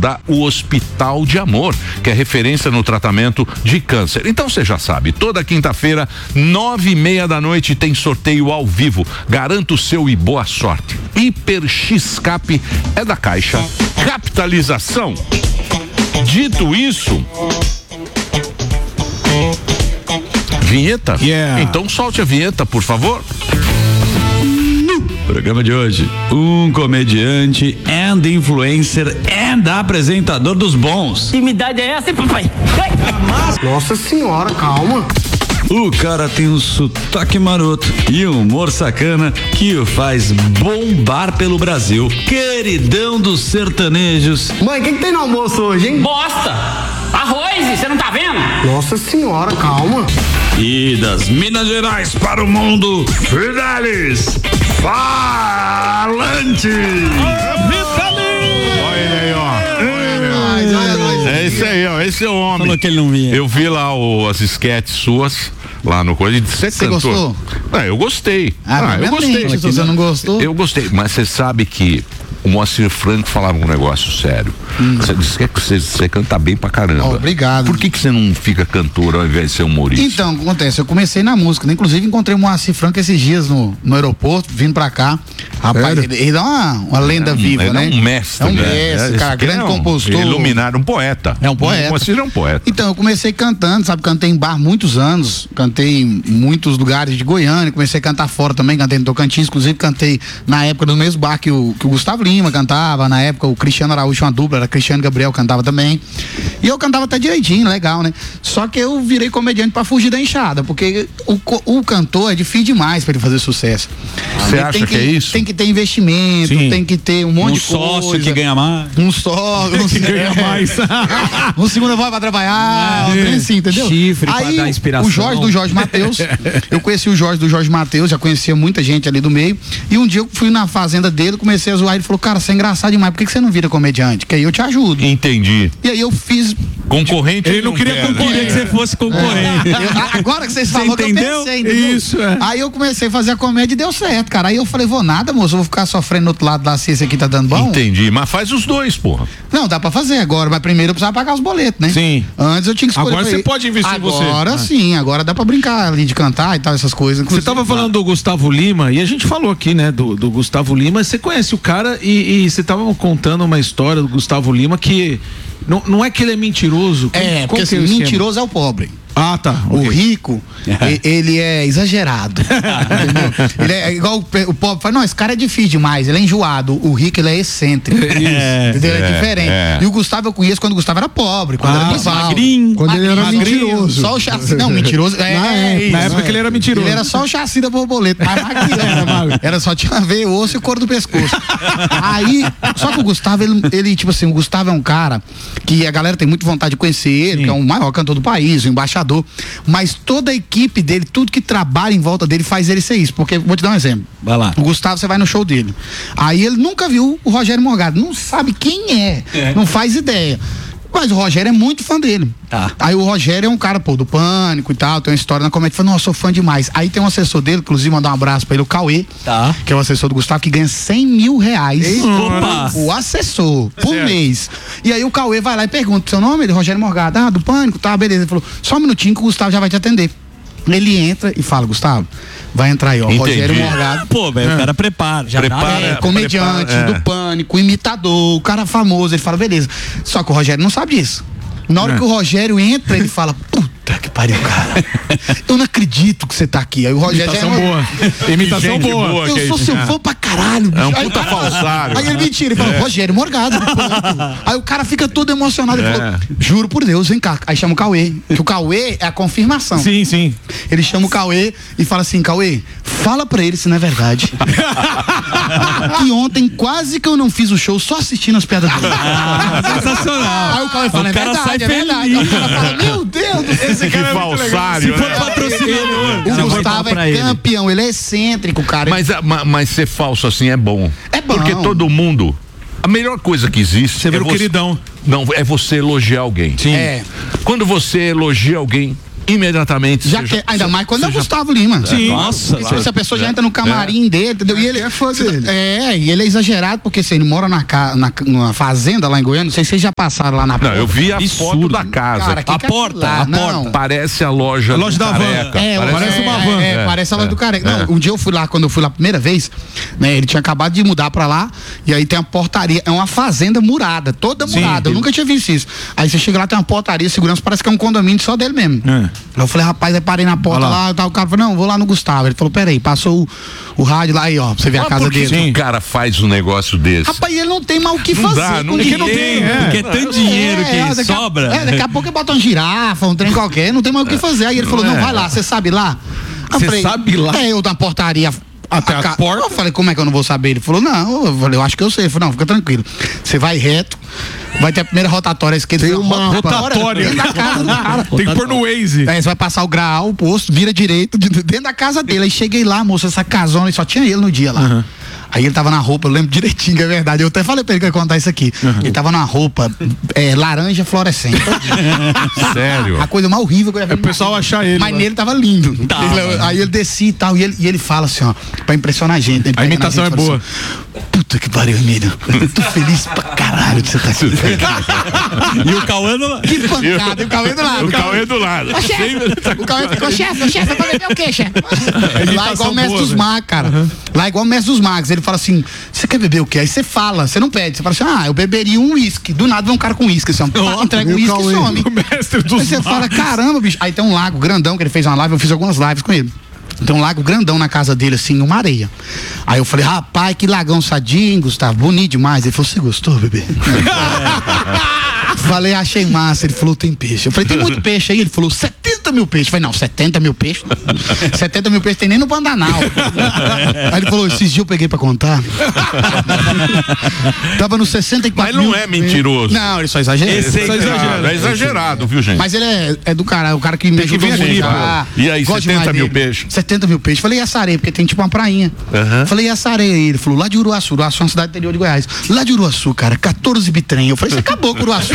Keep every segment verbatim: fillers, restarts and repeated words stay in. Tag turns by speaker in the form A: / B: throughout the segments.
A: ajudar o Hospital de Amor, que é referência no tratamento de câncer. Então você já sabe, toda quinta-feira, nove e meia da noite, tem sorteio ao vivo. Garanta o seu e boa sorte. Hiper X-Cap é da Caixa. Capitalização. Dito isso, vinheta?
B: Yeah.
A: Então solte a vinheta, por favor.
B: Programa de hoje, um comediante and influencer and apresentador dos bons.
C: Que idade é essa, hein, papai?
D: Nossa senhora, calma.
B: O cara tem um sotaque maroto e um humor sacana que o faz bombar pelo Brasil. Queridão dos sertanejos.
D: Mãe, o que, que tem no almoço hoje, hein?
C: Bosta! Arroz, você não tá vendo?
D: Nossa senhora, calma.
B: E das Minas Gerais para o mundo, Fidelis Falante.
A: Olha aí, ó. É esse aí, ó. Esse é o homem.
B: Falou que ele não via.
A: Eu vi lá o, as esquetes suas lá no coisa. Você
E: Você gostou?
A: Ah, eu gostei.
E: Ah,
A: Ah, eu gostei.
E: Se você não gostou.
A: Eu gostei, mas você sabe que o Moacir Franco falava um negócio sério. Você disse que você, você canta bem pra caramba.
E: Oh, obrigado.
A: Por que que você não fica cantor ao invés de ser humorista?
E: Então, o que acontece? Eu comecei na música, né? Inclusive encontrei o Moacir Franco esses dias no, no aeroporto, vindo pra cá. Rapaz, ele, ele é uma, uma lenda
A: É um-
E: viva,
A: ele
E: né?
A: É um mestre.
E: É um
A: né?
E: mestre,
A: É,
E: cara,
A: esse
E: grande
A: é um
E: compositor.
A: Iluminado, um poeta.
E: É um poeta.
A: O Moacir é um poeta.
E: Então, eu comecei cantando, sabe? Cantei em bar muitos anos, cantei em muitos lugares de Goiânia, comecei a cantar fora também, cantei no Tocantins, inclusive cantei na época no mesmo bar que o, que o Gustavo Lima cantava, na época o Cristiano Araújo, uma dupla, era Cristiano e Gabriel, cantava também. E eu cantava até direitinho, legal, né? Só que eu virei comediante pra fugir da enxada, porque o, co- o cantor é difícil demais pra ele fazer sucesso.
A: Você
E: Ele
A: acha
E: tem
A: que é isso?
E: Tem que ter investimento,
B: Sim.
E: tem que ter um monte
B: Um
E: de coisa.
B: sócio que ganha mais.
E: Um sócio, um,
B: ganha mais.
E: um segunda voz pra trabalhar, um trem assim, entendeu?
F: Chifre pra
E: Aí,
F: dar inspiração.
E: o Jorge do Jorge Mateus, eu conheci o Jorge do Jorge Mateus, já conhecia muita gente ali do meio, e um dia eu fui na fazenda dele, comecei a zoar, ele falou, cara, você é engraçado demais, por que que você não vira comediante? Que aí eu te ajudo.
A: Entendi.
E: E aí eu fiz...
A: Concorrente
B: Ele não queria
A: quer, né?
B: concorrer, que você fosse concorrente.
E: Eu- agora que vocês
B: Você
E: falaram que eu
B: entendeu?
E: pensei, entendeu?
B: Isso, é.
E: Aí eu comecei a fazer a comédia e deu certo, cara. Aí eu falei, vou nada, moço, eu vou ficar sofrendo do outro lado lá se esse aqui tá dando bom.
A: Entendi, mas faz os dois, porra.
E: Não, dá pra fazer agora, mas primeiro eu precisava pagar os boletos, né?
B: Sim.
E: Antes eu tinha que escolher.
B: Agora
E: Falei,
B: você pode investir em você.
E: Agora sim, agora dá pra brincar ali de cantar e tal, essas coisas.
F: Você
E: Inclusive,
F: tava falando do Gustavo Lima e a gente falou aqui, né, do, do Gustavo Lima. Você conhece o cara e, e você tava contando uma história do Gustavo Lima que não, não é que ele é mentiroso.
E: É,
F: Qual
E: porque
F: que
E: assim,
F: é o esquema?
E: mentiroso é o pobre.
F: Ah, tá.
E: O
F: ok.
E: rico, e- ele é exagerado. Entendeu? Ele é igual o, pe- o pobre fala, não, esse cara é difícil demais, ele é enjoado. O rico, ele é excêntrico.
B: É,
E: Entendeu? Ele é,
A: é,
E: diferente.
A: é.
E: E o Gustavo eu conheço quando o Gustavo era pobre, quando
F: Ah,
E: era rival.
B: magrinho.
D: Quando ele era
E: Magrinho,
D: mentiroso.
E: Só o chassi. Não, mentiroso. É,
D: Na
E: é
D: época,
E: isso,
F: na época que ele era mentiroso.
E: Ele era só o chassi da borboleta. Mas magrinho, era, magro. Era só tinha veia, osso e couro do pescoço. Aí, só que o Gustavo, ele, ele, tipo assim, o Gustavo é um cara que a galera tem muita vontade de conhecer ele, que é o maior cantor do país, o embaixador. Mas toda a equipe dele, tudo que trabalha em volta dele faz ele ser isso. Porque, vou te dar um exemplo.
B: Vai lá.
E: O Gustavo, você vai no show dele. Aí ele nunca viu o Rogério Morgado, não sabe quem é, não faz ideia. Mas o Rogério é muito fã dele.
B: Tá.
E: Aí o Rogério é um cara, pô, do Pânico e tal, tem uma história na comédia. Fala, nossa, sou fã demais. Aí tem um assessor dele, inclusive, mandar um abraço pra ele, o Cauê,
B: Tá.
E: que é o assessor do Gustavo, que ganha cem mil reais.
B: Opa!
E: O assessor, por mês. E aí o Cauê vai lá e pergunta: seu nome? Ele, Rogério Morgado. Ah, do Pânico, tá, beleza. Ele falou: só um minutinho que o Gustavo já vai te atender. Ele entra e fala: Gustavo, vai entrar aí, ó,
A: Entendi.
E: Rogério Morgado.
B: Pô, velho, o cara prepara. Já
A: Prepara.
E: É,
A: É,
E: comediante
A: prepara, é.
E: do Pânico, imitador, o cara famoso. Ele fala, beleza. Só que o Rogério não sabe disso. Na hora
F: É.
E: que o Rogério entra, ele fala, puta que pariu, cara. Eu não acredito que você tá aqui. Aí o Rogério
F: Imitação
E: já é uma-
F: boa. Imitação
A: Gente
F: boa.
A: boa.
E: Eu
A: que é
E: sou
A: isso,
E: seu
A: cara.
E: fã pra caralho.
A: É um
E: bicho. Aí-
A: puta falsário.
E: Aí ele mentira, ele fala, Rogério Morgado. do Pânico. Aí o cara fica todo emocionado. Ele
A: É.
E: falou, juro por Deus, vem cá. Aí chama o Cauê. Que o Cauê é a confirmação.
F: Sim, sim.
E: Ele chama o Cauê e fala assim, Cauê, fala pra ele se não é verdade. Que ontem quase que eu não fiz o show só assistindo as piadas dele.
B: Ah, sensacional.
E: Aí o Cauê fala,
B: O
E: é
B: cara
E: verdade,
B: sai
E: é verdade. Aí o cara fala, meu Deus do céu.
B: Esse
A: Que
B: cara é muito legal.
A: falsário,
B: Se for
A: né?
B: patrocinador.
E: O
B: já foi
E: Gustavo
B: bom pra
E: é
B: ele.
E: campeão, ele é excêntrico, cara.
A: Mas, a- ma- mas ser falso assim é bom.
E: É bom.
A: Porque todo mundo. A melhor coisa que existe.
F: Você
A: é
F: vira o queridão.
A: Não, é você elogiar alguém.
F: Sim.
E: É.
A: Quando você elogia alguém, imediatamente.
E: Já
A: seja,
E: quer, ainda mais quando é o
A: seja,
E: Gustavo Lima.
F: Sim.
E: Nossa,
F: Claro.
E: se a pessoa já entra no camarim
A: É.
E: dele, entendeu? E ele
D: é fã
E: cê-
D: dele.
E: É, e ele é exagerado, porque assim, ele mora na, ca- na, numa fazenda lá em Goiânia, não sei se vocês já passaram lá na
A: Não, eu vi a
B: Absurdo.
A: foto da casa.
E: Cara, que
B: A
E: que é
B: porta,
E: aquilo lá?
B: a
E: Não.
B: porta.
A: Parece a loja,
F: A loja
A: do
F: da van.
A: Careca.
E: É,
F: Parece
E: é,
F: uma van.
E: É,
A: É,
E: parece a loja
A: é,
E: do Careca.
A: é.
E: Não, um dia eu fui lá, quando eu fui lá a primeira vez, né, ele tinha acabado de mudar pra lá, e aí tem uma portaria, é uma fazenda murada, toda
F: Sim,
E: murada, eu
F: eu-
E: nunca tinha visto isso. Aí você chega lá, tem uma portaria, segurança, parece que é um condomínio só dele mesmo.
F: É.
E: Aí eu falei, rapaz, aí parei na porta
F: Olha lá.
E: lá, e tal, o cara falou, não, vou lá no Gustavo. Ele falou, peraí, passou o, o rádio lá aí, ó, pra você ver a
A: Mas
E: casa
A: por que
E: dele.
A: que o cara faz um negócio desse?
E: Rapaz, ele não tem mais o que
A: Não
E: fazer.
A: dá,
E: com
A: não- é que não
E: dinheiro.
A: tem, é.
B: Porque é tanto dinheiro
E: É,
B: que
E: daqui a-
B: sobra.
E: é, daqui a pouco ele bota uma girafa, um trem qualquer, não tem mais o que fazer. Aí ele falou, não,
A: É.
E: vai lá, você sabe lá? Eu
F: Você sabe lá?
E: É, eu da portaria.
F: Até a
E: ca-
F: porta?
E: Eu falei, como é que eu não vou saber? Ele falou, não, eu falei, eu acho que eu sei. Ele falou, não, fica tranquilo. Você vai reto, vai ter a primeira rotatória à esquerda.
D: Tem uma
F: rotatória.
E: dentro da casa do cara.
F: Tem que pôr no Waze.
E: Aí você vai passar o grau, o posto, vira direito, de- dentro da casa dele. Aí cheguei lá, moça, essa casona, e só tinha ele no dia lá. Aí ele tava na roupa, eu lembro direitinho, que é verdade. Eu até falei pra ele que eu ia contar isso aqui. Ele tava na roupa é, laranja fluorescente.
A: Sério?
E: A coisa mais horrível que eu já vi.
F: É o pessoal achar ele.
E: Mas
F: lá.
E: nele tava lindo.
B: Tava.
E: Ele- aí ele descia e tal, e ele, e ele fala assim, ó, pra impressionar a gente. Ele
F: A
E: pega na
F: imitação
E: gente
F: é
E: e fala
F: boa.
E: assim, puta que pariu, Emílio. Eu tô feliz pra caralho de você estar aqui.
B: E o Cauã não...
E: Que pancada, e o Cauê do lado.
A: O Cauê do lado.
E: Ô, chefe, o Cauê ficou, chefe, ô, chefe, vai beber o quê, chefe? Lá
F: imitação
E: igual o mestre
F: boa,
E: dos
F: velho.
E: magos, cara. Lá igual o mestre dos magos. Ele fala assim, você quer beber o quê? Aí você fala, você não pede. Você fala assim, ah, eu beberia um uísque. Do nada vem um cara com uísque, assim, ó, entrega o
D: e o
E: uísque e
D: Cauê?
E: some.
F: O mestre dos
E: Aí você fala,
F: magos.
E: caramba, bicho. Aí tem um lago grandão que ele fez uma live, eu fiz algumas lives com ele. Tem um lago grandão na casa dele, assim, uma areia. Aí eu falei, rapaz, que lagão sadinho, Gustavo, bonito demais. Ele falou, você gostou, bebê? Falei, achei massa. Ele falou, tem peixe. Eu falei, tem muito peixe aí? Ele falou, setenta mil peixes. Eu falei, não, setenta mil peixes? setenta mil peixes tem nem no Pantanal. Aí ele falou, esses dias eu peguei pra contar. Tava no sessenta e quatro
A: Mas não
E: mil.
A: é mentiroso.
E: Não, ele só exagera.
B: Esse é
A: É
B: exagero.
A: É exagerado, viu, gente?
E: Mas ele é, é do cara, o cara que me
F: Tem que
E: ajudou
F: vir
E: muito.
F: aqui,
E: Ah,
A: pô. E aí,
E: gosto
A: setenta
E: demais
A: mil
E: dele.
A: peixes?
E: setenta mil peixes. Falei, e essa areia? Porque tem tipo uma prainha.
A: Aham.
E: Falei, e essa areia aí? Ele falou, lá de Uruaçu. Uruaçu é uma cidade interior de Goiás. Lá de Uruaçu, cara, quatorze bitrem. Eu falei, você acabou com Uruaçu.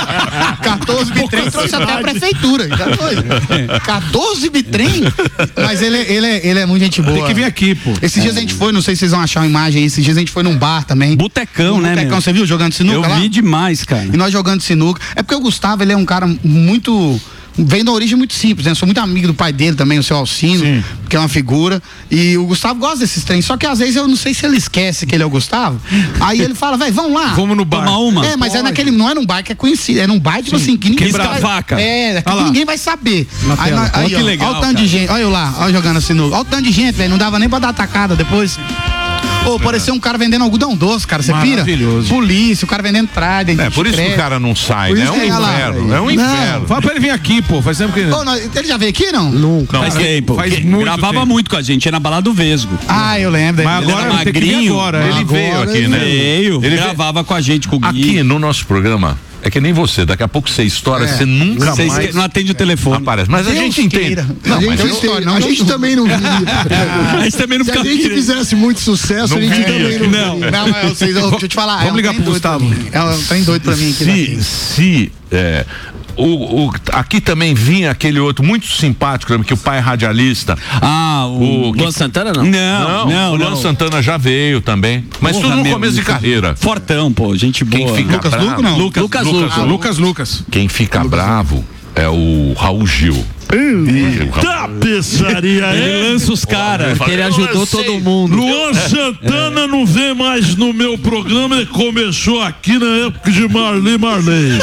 E: quatorze bitrem trouxe até a prefeitura. Já foi. quatorze bitrem? Mas ele, é- ele, é, ele é muito gente boa.
F: Tem que vir aqui, pô.
E: Esses dias a gente foi, não sei se vocês vão achar uma imagem aí, esses dias a gente foi num bar também.
B: Botecão,
E: Num
B: né,
E: Botecão,
B: meu?
E: você viu jogando sinuca
B: Eu
E: lá?
B: vi demais, cara.
E: E nós jogando sinuca. É porque o Gustavo, ele é um cara muito. Vem da origem muito simples, né? Eu sou muito amigo do pai dele também, o seu Alcino,
F: Sim.
E: que é uma figura. E o Gustavo gosta desses trens. Só que às vezes eu não sei se ele esquece que ele é o Gustavo. Aí ele fala, velho, vamos lá.
F: Vamos no bar.
B: Tomar uma.
E: É, mas é naquele. Não é num bar que é conhecido. É num bar, tipo assim, que ninguém
B: Quebra
E: vai.
B: vaca.
E: É, que
F: Olha lá.
E: ninguém vai saber. Aí,
F: tela.
E: nós- aí,
B: Olha que
E: ó,
B: legal,
E: olha o tanto
B: cara.
E: de gente. Olha eu lá, olha eu jogando assim. Olha o tanto de gente, velho. Não dava nem pra dar atacada depois. Ô, parecia um cara vendendo algodão doce, cara. Você pira?
F: Maravilhoso.
E: Polícia, o cara vendendo Trident.
A: É, por isso que o
E: chiclete.
A: cara não sai,
E: Por
A: né? É
E: isso
A: um
E: que ela-
A: inferno. É um
E: Não.
A: inferno.
F: Fala pra ele vir aqui, pô. Faz tempo que...
E: Ô, nós- ele já veio aqui, não?
D: Nunca.
B: Faz tempo.
F: faz
B: Que-
F: muito
B: Gravava
F: tempo.
B: muito com a gente, era na balada do Vesgo.
E: Ah, eu lembro.
F: Mas
B: Ele
F: agora
B: era
F: tem que vir
B: magrinho.
F: agora.
A: Ele
F: Ele
A: veio
D: Agora
A: aqui,
D: ele
A: né?
B: Veio,
A: Ele veio-
B: gravava com a gente, com o Gui.
A: Aqui no nosso programa, é que nem você, daqui a pouco você estoura, você nunca
B: Vocês
A: mais
B: que- não atende o telefone.
A: aparece. Mas a
E: Deus
A: gente entende.
E: queira.
A: Não,
D: a
A: mas
D: gente,
A: eu-
E: eu- história,
D: tem-
E: não,
D: a
E: não-
D: gente também não viria.
B: A gente também não
D: Se a
B: fica
D: gente
B: querendo.
D: fizesse muito sucesso,
A: Não
D: a gente
A: viria.
D: também não
B: Não.
D: viria.
E: Não, mas vocês, eu- deixa eu te falar.
F: Vamos
E: é um
F: ligar
E: trem
F: pro
E: doido pra
F: Gustavo.
E: mim. É um trem doido pra mim aqui.
A: Se,
E: daqui.
A: se é, o, o- aqui também vinha aquele outro muito simpático, que o pai é radialista.
B: Ah, o...
A: O-
C: Luan Santana não?
B: Não, não,
A: o Luan
B: não.
A: Santana já veio também. Mas
B: Porra,
A: tudo no
B: meu,
A: começo de carreira.
B: Fortão, pô, gente boa.
A: Quem fica
E: Lucas
A: bravo,
E: Luco, não?
B: Lucas,
C: Lucas
B: Lucas,
C: Luco.
F: Ah, Lucas Lucas.
A: Quem fica bravo é o Raul Gil. Ih, o Raul-
G: Tapeçaria,
B: Ele
G: hein?
B: lança os caras.
C: Porque ele ajudou todo mundo.
G: Luan Santana não vem mais no meu programa, ele começou aqui na época de Marley Marley.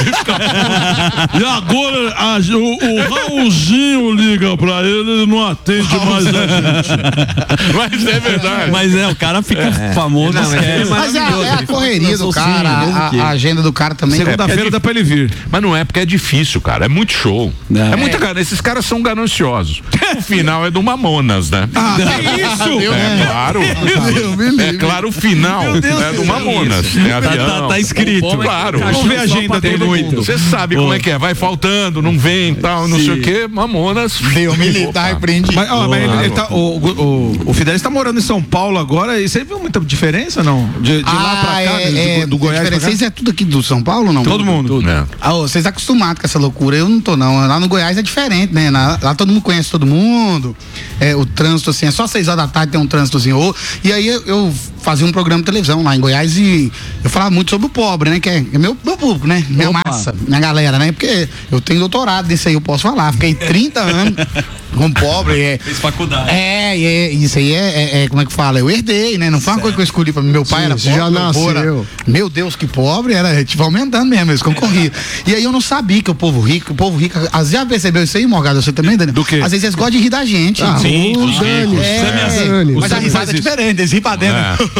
G: E agora a- o, o Raulzinho liga pra ele, ele não atende mais a gente.
A: Mas é verdade.
B: Mas é, o cara fica famoso.
C: Não, mas
B: esquece.
C: ele é
E: Mas é, a- é a correria do
C: lançou
E: cara,
C: sim, mesmo
E: a,
C: que-
E: a agenda do cara também.
F: Segunda-feira
A: é
F: dá pra ele vir.
A: Mas não é porque é difícil, cara. É muito show.
B: É.
A: É, muita cara. Esses caras são gananciosos. O final é do Mamonas, né?
F: Que isso?
A: É claro. É claro, o final é do Mamonas. Tem avião.
B: Tá, tá escrito.
A: Claro.
F: Vamos ver a agenda
B: tem
F: todo
B: muito.
F: mundo.
A: Você sabe como é que é. Vai faltando, não vem, tal, não sei o quê. Mamonas.
E: Deu, me tá repreendido.
F: Mas, ó, mas ele,
A: Claro.
F: ele tá, o, o, o Fidelis tá morando em São Paulo agora e você viu muita diferença, não? De, de lá pra cá,
E: é,
F: do,
E: é,
F: do Goiás pra cá?
E: Vocês é tudo aqui do São Paulo, não?
F: Todo mundo.
A: É.
E: Ah, ô, vocês acostumados com essa loucura, eu não tô não. Lá no Goiás é diferente, né? né? Lá, lá todo mundo conhece todo mundo. É, o trânsito, assim, é só seis horas da tarde tem um trânsitozinho. E aí eu, eu fazia um programa de televisão lá em Goiás e eu falava muito sobre o pobre, né? Que é, é meu, meu público, né? Minha
C: Opa.
E: massa, minha galera, né? Porque eu tenho doutorado nisso aí, eu posso falar. Fiquei trinta anos com pobre. É,
B: Fez faculdade.
E: é, e é, isso aí é, é, é, como é que fala? Eu herdei, né? Não foi uma coisa que eu escolhi pra mim. Meu pai
D: Sim,
E: era
D: você
E: pobre.
D: já
E: meu avô era-
D: nasceu.
E: Meu Deus, que pobre, era tipo aumentando mesmo, eles concorriam. E aí eu não sabia que o povo rico, o povo rico, às vezes já percebeu isso aí, Morgado, você também, Dani?
F: Do quê?
E: Às vezes eles gostam de rir da gente.
D: Ah,
F: Sim,
D: o
F: os
D: Dani,
E: É,
D: Dani.
E: mas a
F: Sammy
E: risada
F: faz
E: é
F: isso.
E: diferente, eles riem pra dentro.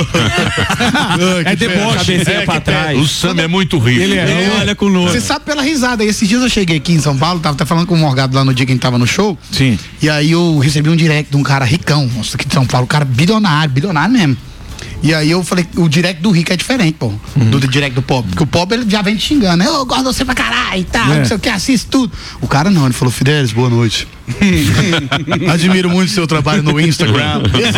F: É deboche.
C: Cabecinha pra trás.
A: O Sam é muito rico.
F: Ele é.
B: Ele olha com nojo.
E: Você sabe pela risada. E esses dias eu cheguei aqui em São Paulo, tava até falando com o Morgado lá no dia que a gente tava no show.
F: Sim.
E: E aí eu recebi um direct de um cara ricão, nossa, aqui de São Paulo, um cara bilionário, bilionário mesmo. E aí eu falei, o direct do rico é diferente, pô, do direct do pobre. Porque o pobre ele já vem te xingando, né? Eu gosto de você pra caralho e tal,
F: É.
E: não sei o que, assisto tudo. O cara não, ele falou, Fidelis, boa noite. Admiro muito seu trabalho no Instagram.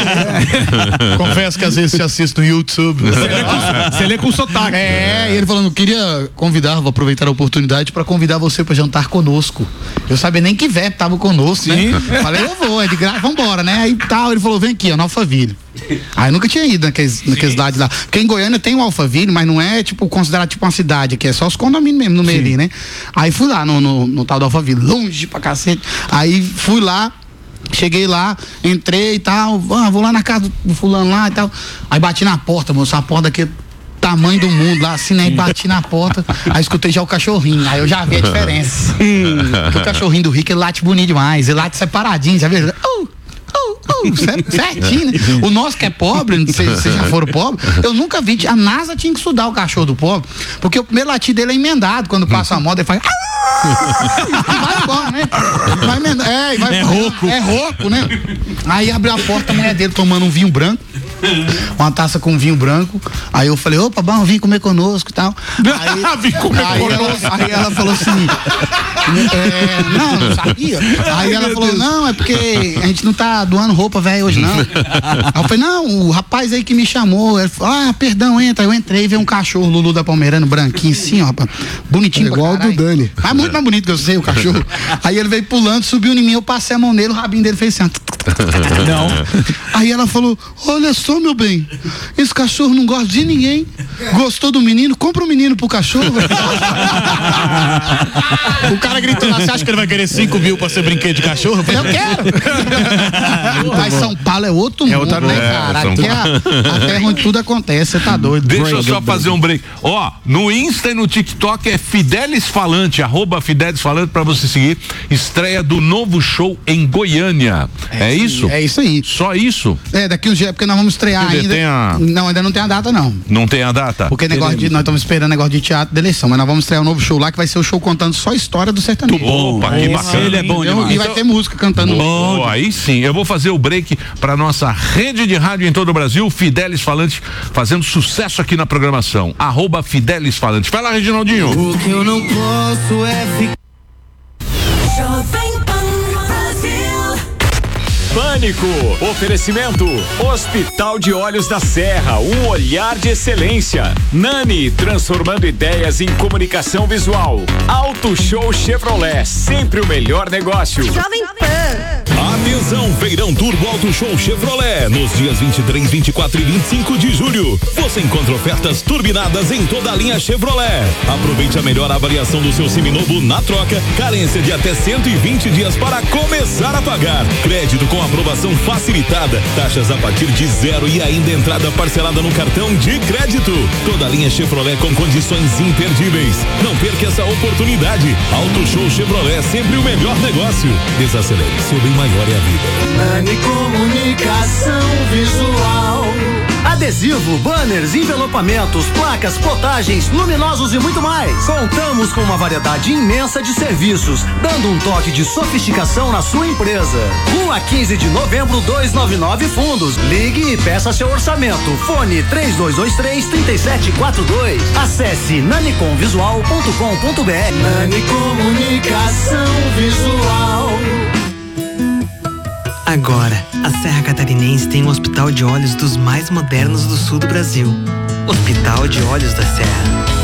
E: Confesso que às vezes te assisto no YouTube.
F: Você lê com sotaque.
E: É, e ele falando, queria convidar, vou aproveitar a oportunidade pra convidar você pra jantar conosco. Eu sabia nem que Vep tava conosco, né? Falei, eu vou, é de graça, vambora, né? Aí tal, ele falou, vem aqui, ó, no Alphaville. Aí eu nunca tinha ido naqueles, naqueles lados lá. Porque em Goiânia tem o Alphaville, mas não é, tipo, considerado tipo uma cidade, que é só os condomínios mesmo no meio ali, né? Aí fui lá no, no, no tal do Alphaville, longe pra cacete. Aí fui lá, cheguei lá, entrei e tal, ah, vou lá na casa do fulano lá e tal. Aí bati na porta, moço, a porta aqui, tamanho do mundo lá, assim, né? E bati na porta, aí escutei já o cachorrinho, aí eu já vi a diferença. Porque o cachorrinho do rico, ele late bonito demais, ele late separadinho, já viu? Uh, uh, uh, cer- certinho, né? O nosso que é pobre, não sei se vocês já foram pobres, eu nunca vi, a NASA tinha que estudar o cachorro do pobre, porque o primeiro latido dele é emendado, quando passa a moda, ele faz... Vai embora, né? Vai emendar, é, e vai,
F: É rouco.
E: É rouco, né? Aí abriu a porta, a mulher dele tomando um vinho branco, uma taça com vinho branco. Aí eu falei, opa, bom, vim comer conosco e tal. Aí,
F: Vim comer
E: aí
F: conosco.
E: Ela, aí ela falou assim, é, não, não sabia. Aí ela falou, não, é porque a gente não tá doando roupa velha hoje, não. Aí eu falei, não, o rapaz aí que me chamou, ele falou, ah, perdão, entra. Eu entrei e vi um cachorro Lulu da Palmeirano, branquinho assim, ó, rapaz, bonitinho
D: É
E: pra
D: igual o do
E: caralho.
D: Dani.
E: Mas muito mais bonito que eu sei, o cachorro. Aí ele veio pulando, subiu em mim, eu passei a mão nele, o rabinho dele fez assim, ó.
F: Não.
E: Aí ela falou, olha só, meu bem, esse cachorro não gosta de ninguém. Gostou do menino? Compra um menino pro cachorro. O cara gritou lá, você acha que ele vai querer cinco mil pra ser brinquedo de cachorro? Eu falei, eu quero. Mas São Paulo é outro mundo,
F: outra-
E: né,
A: é,
E: cara?
A: São
E: Aqui é a, a terra onde tudo acontece, você tá doido.
A: Deixa eu só fazer um break. Ó, no Insta e no TikTok é Fidelis Falante, arroba Fidelis Falante pra você seguir. Estreia do novo show em Goiânia. É, isso?
E: É isso aí.
A: Só isso?
E: É, daqui uns dias, porque nós vamos estrear
A: Quer dizer,
E: ainda.
A: tem a-
E: Não, ainda não tem a data, não.
A: Não tem a data?
E: Porque negócio de, nós estamos esperando negócio de teatro de eleição, mas nós vamos estrear um novo show lá que vai ser o show contando só a história do sertanejo.
A: Opa, que bacana.
B: Ele é bom
E: Entendeu?
B: demais.
E: E vai ter música cantando.
A: Boa, aí sim, eu vou fazer o break para nossa rede de rádio em todo o Brasil, Fidelis Falante, fazendo sucesso aqui na programação. Arroba Fidelis Falante. Vai lá, Reginaldinho.
D: O que eu não posso é ficar.
H: Jovem Pan Brasil.
I: Pânico, oferecimento, Hospital de Olhos da Serra, um olhar de excelência. Nani, transformando ideias em comunicação visual. Auto Show Chevrolet, sempre o melhor negócio.
H: Jovem Pan.
J: Atenção, Feirão Turbo Auto Show Chevrolet, nos dias vinte e três, vinte e quatro e vinte e cinco de julho. Você encontra ofertas turbinadas em toda a linha Chevrolet. Aproveite a melhor avaliação do seu seminovo na troca, carência de até cento e vinte dias para começar a pagar. Crédito com aprovação facilitada, taxas a partir de zero e ainda entrada parcelada no cartão de crédito. Toda a linha Chevrolet com condições imperdíveis. Não perca essa oportunidade. Auto Show Chevrolet, sempre o melhor negócio. Desacelere, seu bem maior é a vida.
D: Nani Comunicação Visual.
K: Adesivo, banners, envelopamentos, placas, potagens, luminosos e muito mais. Contamos com uma variedade imensa de serviços, dando um toque de sofisticação na sua empresa. Rua quinze de novembro, duzentos e noventa e nove Fundos. Ligue e peça seu orçamento. Fone três dois dois três, três sete quatro dois. Acesse nanicomvisual ponto com ponto br.
D: Nani Comunicação Visual.
L: Agora, a Serra Catarinense tem um hospital de olhos dos mais modernos do sul do Brasil. Hospital de Olhos da Serra.